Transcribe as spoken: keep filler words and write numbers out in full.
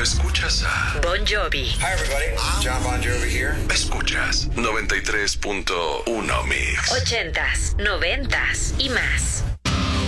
escuchas a Bon Jovi. Hi everybody, John Bon Jovi here. Escuchas noventa y tres punto uno Mix. Ochentas, noventas y más.